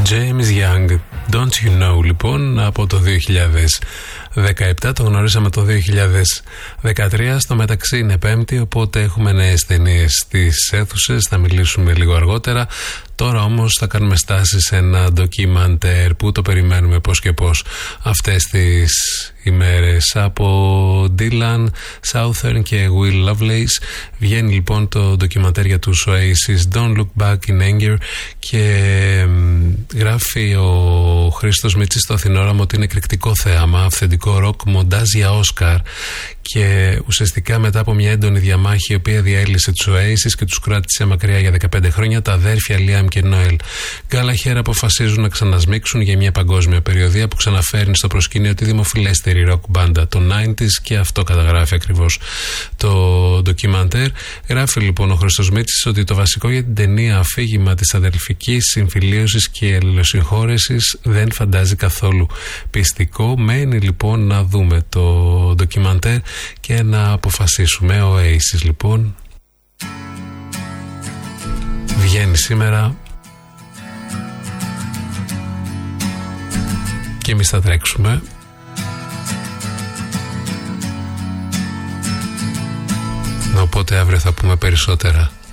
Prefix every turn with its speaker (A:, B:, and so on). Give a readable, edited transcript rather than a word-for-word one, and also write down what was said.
A: James Young, Don't You Know, λοιπόν, από το 2017. Το γνωρίσαμε το 2013. Στο μεταξύ είναι Πέμπτη, οπότε έχουμε νέες ταινίες στις αίθουσες. Θα μιλήσουμε λίγο αργότερα. Τώρα όμως θα κάνουμε στάση σε ένα ντοκιμαντέρ που το περιμένουμε πώς και πώς αυτές τις ημέρες. Από Dylan Southern και Will Lovelace βγαίνει λοιπόν το ντοκιμαντέρ για τους Oasis, Don't Look Back in Anger, και γράφει ο Χρήστος Μίτσης στο Αθηνόραμο ότι είναι εκρηκτικό θέαμα, αυθεντικό ροκ, μοντάζ για Όσκαρ, και ουσιαστικά μετά από μια έντονη διαμάχη η οποία διέλυσε τους Oasis και τους κράτησε μακριά για 15 χρόνια, τα αδέρφια Liam και Noel Gallagher αποφασίζουν να ξανασμίξουν για μια παγκόσμια περιοδία που ξαναφέρνει στο προσκήνιο τη δημοφιλέστερη ροκ μπάντα των 90s, και αυτό καταγράφει ακριβώς το ντοκιμαντέρ. Γράφει λοιπόν ο Χρήστος Μίτσης ότι το βασικό για την ταινία, αφήγημα της αδελφικής συμφιλίωσης και αλληλοσυγχώρεσης, δεν φαντάζει καθόλου πιστικό. Μένει λοιπόν να δούμε το ντοκιμαντέρ και να αποφασίσουμε. Ο Oasis λοιπόν βγαίνει σήμερα και εμείς θα τρέξουμε. Οπότε αύριο θα πούμε περισσότερα.